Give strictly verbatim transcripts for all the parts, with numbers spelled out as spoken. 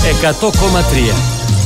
εκατό κόμμα τρία.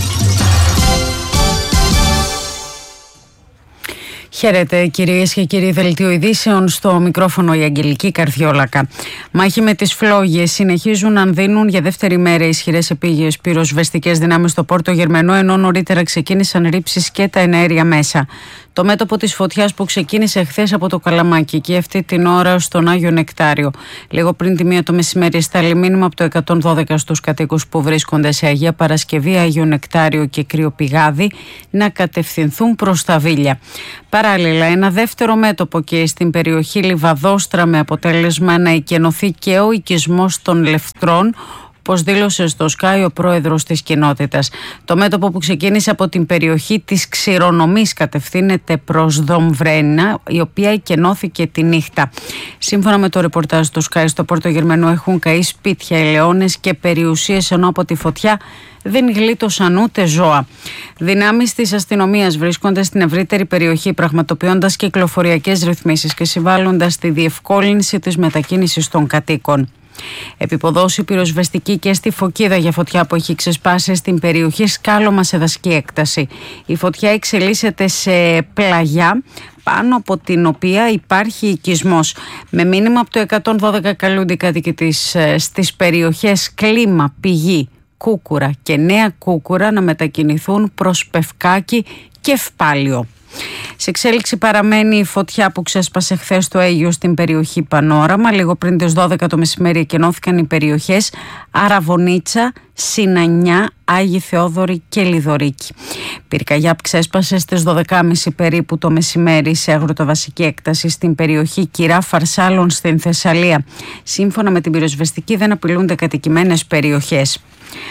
Χαίρετε κυρίες και κύριοι, δελτίο ειδήσεων, στο μικρόφωνο η Αγγελική Καρδιόλακα. Μάχη με τις φλόγες συνεχίζουν να δίνουν για δεύτερη μέρα ισχυρές επίγειες πυροσβεστικές δυνάμεις στο Πόρτο Γερμενό, ενώ νωρίτερα ξεκίνησαν ρήψεις και τα εναέρια μέσα. Το μέτωπο της φωτιάς που ξεκίνησε χθες από το Καλαμάκι και αυτή την ώρα στον Άγιο Νεκτάριο. Λίγο πριν τη μία το μεσημέρι, στάλει μήνυμα από το εκατόν δώδεκα στους κατοίκους που βρίσκονται σε Αγία Παρασκευή, Άγιο Νεκτάριο και Κρύο Πηγάδι να κατευθυνθούν προς τα Βίλια. Παράλληλα, ένα δεύτερο μέτωπο και στην περιοχή Λιβαδόστρα, με αποτέλεσμα να εκενωθεί και ο οικισμός των Λευτρών, όπως δήλωσε στο Sky ο πρόεδρος της κοινότητας. Το μέτωπο που ξεκίνησε από την περιοχή της Ξηρονομής κατευθύνεται προς Δομβρένα, η οποία εκενώθηκε τη νύχτα. Σύμφωνα με το ρεπορτάζ του Sky, στο Πόρτο Γερμενό έχουν καεί σπίτια, ελαιώνες και περιουσίες, ενώ από τη φωτιά δεν γλίτωσαν ούτε ζώα. Δυνάμεις της αστυνομίας βρίσκονται στην ευρύτερη περιοχή, πραγματοποιώντας κυκλοφοριακές ρυθμίσεις και συμβάλλοντας στη διευκόλυνση της μετακίνησης των κατοίκων. Επιποδόση πυροσβεστική και στη Φωκίδα για φωτιά που έχει ξεσπάσει στην περιοχή Σκάλωμα σε δασική έκταση. Η φωτιά εξελίσσεται σε πλαγιά, πάνω από την οποία υπάρχει οικισμός. Με μήνυμα από το εκατόν δώδεκα καλούνται οι κάτοικοι της, στις περιοχές Κλίμα, Πηγή, Κούκουρα και Νέα Κούκουρα να μετακινηθούν προς Πευκάκη και Ευπάλιο. Σε εξέλιξη παραμένει η φωτιά που ξέσπασε χθες στο Αίγυο στην περιοχή Πανόραμα. Λίγο πριν τις δώδεκα το μεσημέρι εκενώθηκαν οι περιοχές Αραβωνίτσα, Συνανιά, Άγιοι Θεόδωροι και Λιδωρίκη. Πυρκαγιά που ξέσπασε στις δώδεκα και μισή περίπου το μεσημέρι σε αγροτοβασική έκταση στην περιοχή Κυρά Φαρσάλων στην Θεσσαλία. Σύμφωνα με την πυροσβεστική δεν απειλούνται κατοικημένες περιοχές.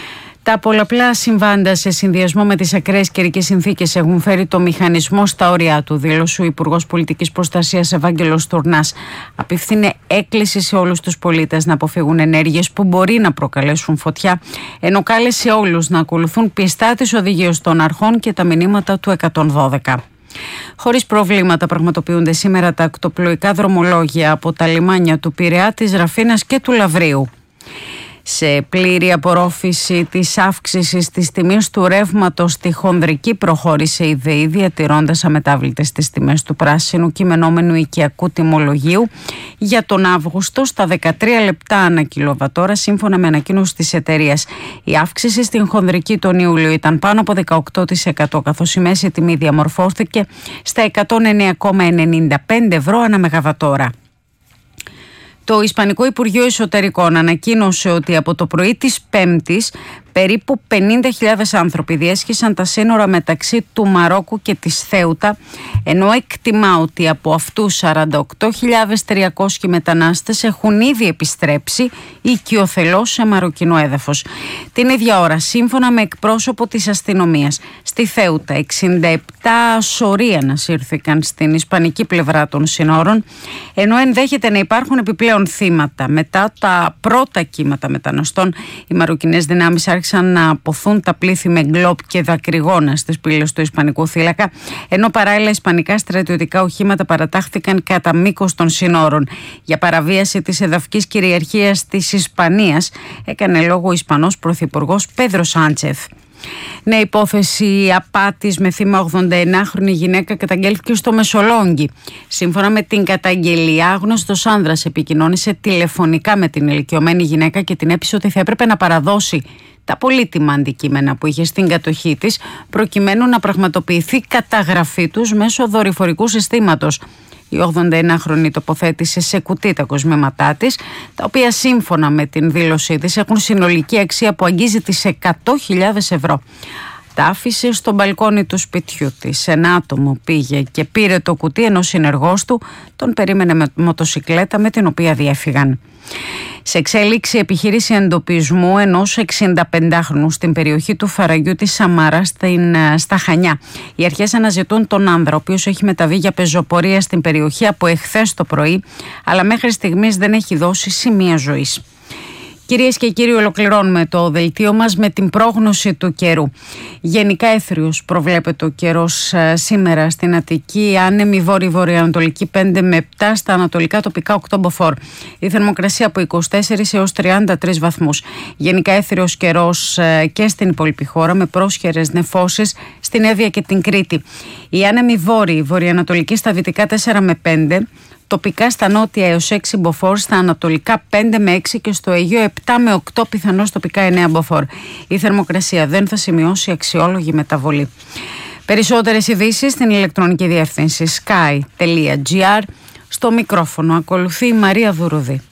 Τα πολλαπλά συμβάντα σε συνδυασμό με τις ακραίες καιρικές συνθήκες έχουν φέρει το μηχανισμό στα όρια του, δήλωσε ο Υπουργός Πολιτικής Προστασίας Ευάγγελος Τουρνάς. Απευθύνε έκκληση σε όλους τους πολίτες να αποφύγουν ενέργειες που μπορεί να προκαλέσουν φωτιά, ενώ κάλεσε όλους να ακολουθούν πιστά τις οδηγίες των αρχών και τα μηνύματα του εκατόν δώδεκα. Χωρίς προβλήματα πραγματοποιούνται σήμερα τα ακτοπλοϊκά δρομολόγια από τα λιμάνια του Πειραιά, της Ραφίνας και του Λαβρίου. Σε πλήρη απορρόφηση της αύξησης της τιμής του ρεύματος στη χονδρική προχώρησε η ΔΕΗ, διατηρώντας αμετάβλητες τις τιμές του πράσινου κειμενόμενου οικιακού τιμολογίου για τον Αύγουστο στα δεκατρία λεπτά ανά κιλοβατόρα, σύμφωνα με ανακοίνωση της εταιρείας. Η αύξηση στην χονδρική τον Ιούλιο ήταν πάνω από δεκαοκτώ τοις εκατό, καθώς η μέση τιμή διαμορφώθηκε στα εκατόν εννέα κόμμα ενενήντα πέντε ευρώ ανά μεγαβατόρα. Το Ισπανικό Υπουργείο Εσωτερικών ανακοίνωσε ότι από το πρωί της Πέμπτης περίπου πενήντα χιλιάδες άνθρωποι διέσχισαν τα σύνορα μεταξύ του Μαρόκου και της Θέουτα, ενώ εκτιμά ότι από αυτούς σαράντα οκτώ χιλιάδες τριακόσιοι μετανάστες έχουν ήδη επιστρέψει οικειοθελώς σε μαροκινό έδαφος. Την ίδια ώρα, σύμφωνα με εκπρόσωπο της αστυνομίας, στη Θέουτα εξήντα επτά σωροί ανασύρθηκαν στην ισπανική πλευρά των σύνορων, ενώ ενδέχεται να υπάρχουν επιπλέον θύματα. Μετά τα πρώτα κύματα μεταναστών, οι μαροκινές δυνάμεις άρχισαν να αποθούν τα πλήθη με γκλόπ και δακρυγόνα στις πύλες του Ισπανικού θύλακα, ενώ παράλληλα ισπανικά στρατιωτικά οχήματα παρατάχθηκαν κατά μήκος των συνόρων. Για παραβίαση της εδαφικής κυριαρχίας της Ισπανίας έκανε λόγο ο Ισπανός Πρωθυπουργός Πέδρο Σάντσεθ. Νέα υπόθεση απάτης με θύμα ογδονταεννάχρονη γυναίκα καταγγέλθηκε στο Μεσολόγγι. Σύμφωνα με την καταγγελία, άγνωστος άνδρας επικοινώνησε τηλεφωνικά με την ηλικιωμένη γυναίκα και την έπεισε ότι θα έπρεπε να παραδώσει τα πολύτιμα αντικείμενα που είχε στην κατοχή της, προκειμένου να πραγματοποιηθεί καταγραφή τους μέσω δορυφορικού συστήματος. Η ογδονταεννάχρονη τοποθέτησε σε κουτί τα κοσμήματά της, τα οποία σύμφωνα με την δήλωσή της έχουν συνολική αξία που αγγίζει τις εκατό χιλιάδες ευρώ. Τα άφησε στο μπαλκόνι του σπιτιού της. Ένα άτομο πήγε και πήρε το κουτί, ενώ ο συνεργός του τον περίμενε με μοτοσικλέτα με την οποία διέφυγαν. Σε εξέλιξη επιχείρηση εντοπισμού ενός εξηνταπεντάχρονου στην περιοχή του Φαραγιού της Σαμάρα στην, στα Χανιά. Οι αρχές αναζητούν τον άνδρα, ο οποίος έχει μεταβεί για πεζοπορία στην περιοχή από εχθές το πρωί, αλλά μέχρι στιγμής δεν έχει δώσει σημεία ζωής. Κυρίες και κύριοι, ολοκληρώνουμε το δελτίο μας με την πρόγνωση του καιρού. Γενικά έθριος προβλέπεται ο καιρός σήμερα στην Αττική, άνεμη βόρειο-βορειοανατολική πέντε με επτά, στα ανατολικά τοπικά οκτώ μποφόρ. Η θερμοκρασία από είκοσι τέσσερις έως τριάντα τρεις βαθμούς. Γενικά έθριος καιρός και στην υπόλοιπη χώρα με πρόσχερες νεφώσεις στην Εύβοια και την Κρήτη. Η άνεμη βόρειο-βορειοανατολική στα δυτικά τέσσερα με πέντε. Τοπικά στα νότια έως έξι μποφόρ, στα ανατολικά πέντε με έξι και στο Αιγαίο επτά με οκτώ, πιθανώς τοπικά εννέα μποφόρ. Η θερμοκρασία δεν θα σημειώσει αξιόλογη μεταβολή. Περισσότερες ειδήσεις στην ηλεκτρονική διεύθυνση sky τελεία gr. Στο μικρόφωνο ακολουθεί η Μαρία Δουρουδή.